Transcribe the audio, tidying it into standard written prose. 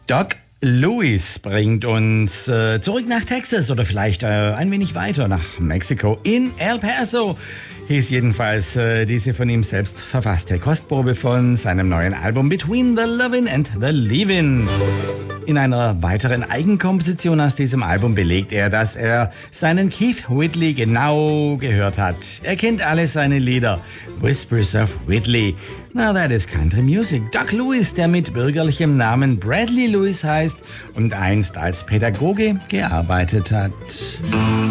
Doc Lewis bringt uns zurück nach Texas oder vielleicht ein wenig weiter nach Mexiko. In El Paso hieß jedenfalls diese von ihm selbst verfasste Kostprobe von seinem neuen Album Between the Lovin' and the Leavin'. In einer weiteren Eigenkomposition aus diesem Album belegt er, dass er seinen Keith Whitley genau gehört hat. Er kennt alle seine Lieder. Whispers of Whitley. Now that is Country Music. Doc Lewis, der mit bürgerlichem Namen Bradley Lewis heißt und einst als Pädagoge gearbeitet hat.